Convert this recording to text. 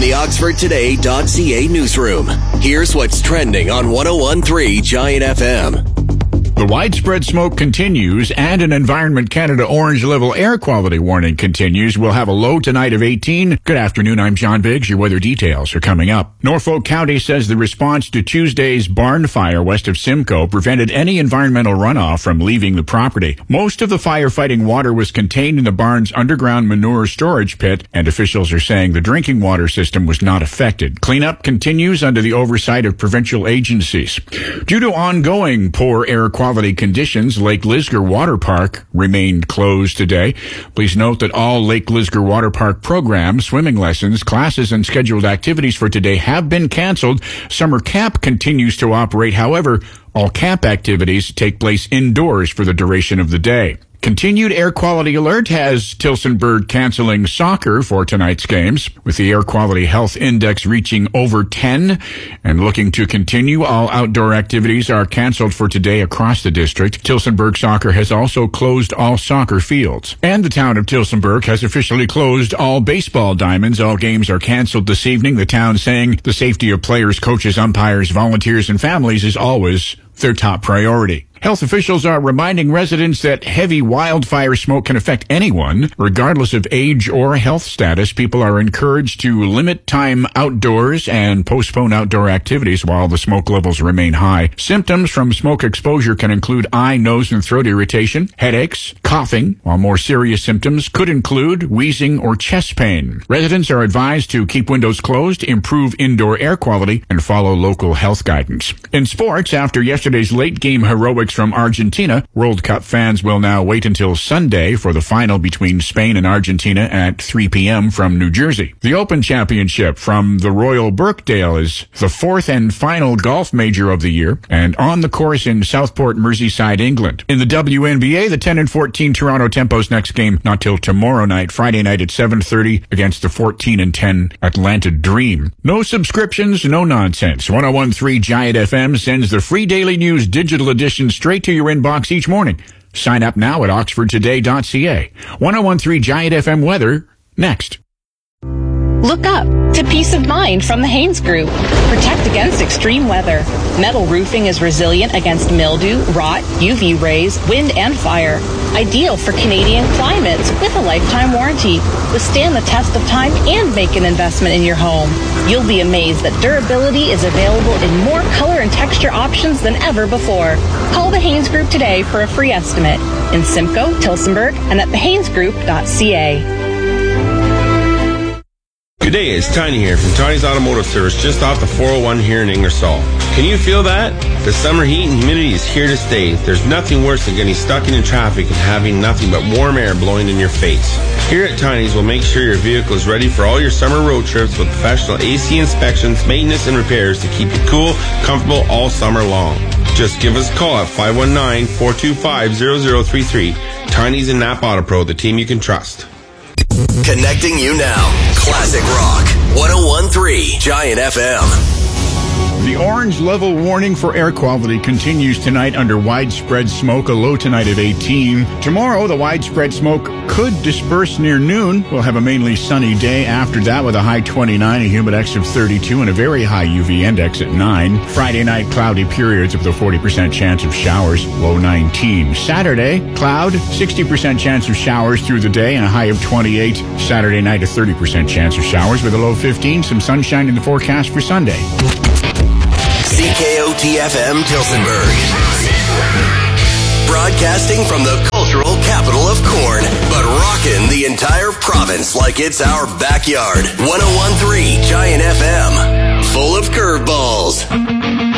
the OxfordToday.ca newsroom. Here's what's trending on 101.3 Giant FM. The widespread smoke continues and an Environment Canada orange level air quality warning continues. We'll have a low tonight of 18. Good afternoon, I'm John Biggs. Your weather details are coming up. Norfolk County says the response to Tuesday's barn fire west of Simcoe prevented any environmental runoff from leaving the property. Most of the firefighting water was contained in the barn's underground manure storage pit, and officials are saying the drinking water system was not affected. Cleanup continues under the oversight of provincial agencies. Due to ongoing poor air quality conditions, Lake Lisgar Water Park remained closed today. Please note that all Lake Lisgar Water Park programs, swimming lessons, classes, and scheduled activities for today have been canceled. Summer camp continues to operate. However, all camp activities take place indoors for the duration of the day. Continued air quality alert has Tillsonburg canceling soccer for tonight's games, with the air quality health index reaching over 10 and looking to continue. All outdoor activities are canceled for today across the district. Tillsonburg Soccer has also closed all soccer fields. And the town of Tillsonburg has officially closed all baseball diamonds. All games are canceled this evening. The town saying the safety of players, coaches, umpires, volunteers, and families is always their top priority. Health officials are reminding residents that heavy wildfire smoke can affect anyone, regardless of age or health status. People are encouraged to limit time outdoors and postpone outdoor activities while the smoke levels remain high. Symptoms from smoke exposure can include eye, nose, and throat irritation, headaches, coughing, while more serious symptoms could include wheezing or chest pain. Residents are advised to keep windows closed, improve indoor air quality, and follow local health guidance. In sports, after yesterday's late-game heroics from Argentina, World Cup fans will now wait until Sunday for the final between Spain and Argentina at 3 p.m. from New Jersey. The Open Championship from the Royal Birkdale is the fourth and final golf major of the year and on the course in Southport, Merseyside, England. In the WNBA, the 10-14 Toronto Tempo's next game not till tomorrow night, Friday night at 7:30 against the 14-10 Atlanta Dream. No subscriptions, no nonsense. 101.3 Giant FM sends the free daily news digital edition straight to your inbox each morning. Sign up now at oxfordtoday.ca. 101.3 Giant FM weather next. Look up to peace of mind from the Haynes Group. Protect against extreme weather. Metal roofing is resilient against mildew, rot, UV rays, wind, and fire. Ideal for Canadian climates with a lifetime warranty. Withstand the test of time and make an investment in your home. You'll be amazed that durability is available in more color and texture options than ever before. Call the Haynes Group today for a free estimate in Simcoe, Tillsonburg, and at thehaynesgroup.ca. Good day, it's Tiny here from Tiny's Automotive Service just off the 401 here in Ingersoll. Can you feel that? The summer heat and humidity is here to stay. There's nothing worse than getting stuck in traffic and having nothing but warm air blowing in your face. Here at Tiny's, we'll make sure your vehicle is ready for all your summer road trips with professional AC inspections, maintenance, and repairs to keep you cool, comfortable all summer long. Just give us a call at 519-425-0033. Tiny's and Napa Auto Pro, the team you can trust. Connecting you now. Classic Rock. 101.3 Giant FM. The orange level warning for air quality continues tonight under widespread smoke, a low tonight of 18. Tomorrow, the widespread smoke could disperse near noon. We'll have a mainly sunny day after that with a high 29, a humidex of 32, and a very high UV index at 9. Friday night, cloudy periods with a 40% chance of showers, low 19. Saturday, cloud, 60% chance of showers through the day and a high of 28. Saturday night, a 30% chance of showers with a low 15. Some sunshine in the forecast for Sunday. CKOT-FM Tillsonburg. Broadcasting from the cultural capital of corn, but rocking the entire province like it's our backyard. 101.3 Giant FM. Full of curveballs.